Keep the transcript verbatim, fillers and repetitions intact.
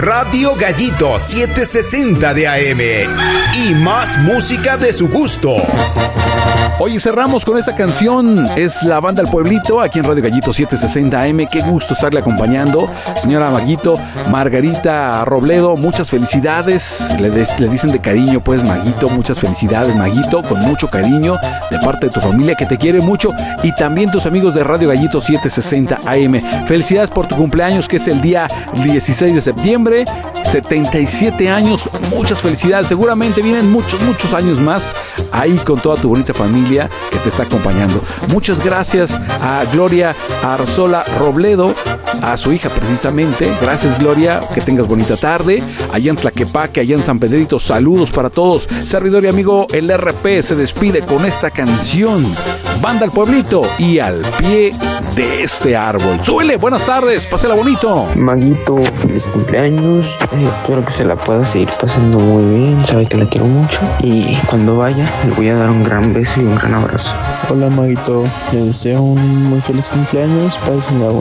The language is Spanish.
Radio Gallito setecientos sesenta de A M y más música de su gusto. Oye, cerramos con esta canción. Es la banda El Pueblito, aquí en Radio Gallito setecientos sesenta A M. Qué gusto estarle acompañando. Señora Maguito, Margarita Robledo, muchas felicidades. Le, des, le dicen de cariño, pues, Maguito. Muchas felicidades, Maguito, con mucho cariño de parte de tu familia, que te quiere mucho. Y también tus amigos de Radio Gallito setecientos sesenta A M. Felicidades por tu cumpleaños, que es el día dieciséis de septiembre. setenta y siete años, muchas felicidades. Seguramente vienen muchos, muchos años más ahí con toda tu bonita familia que te está acompañando. Muchas gracias a Gloria Arzola Robledo, a su hija precisamente. Gracias, Gloria, que tengas bonita tarde. Allá en Tlaquepaque, allá en San Pedrito, saludos para todos. Servidor y amigo, el R P se despide con esta canción. Banda El Pueblito y Al Pie de Este Árbol. ¡Súbele! Buenas tardes, pásela bonito. Maguito, feliz cumpleaños. Eh, espero que se la pueda seguir pasando muy bien. Sabe que la quiero mucho. Y cuando vaya, le voy a dar un gran beso y un gran abrazo. Hola, Maguito. Le deseo un muy feliz cumpleaños. Pásenla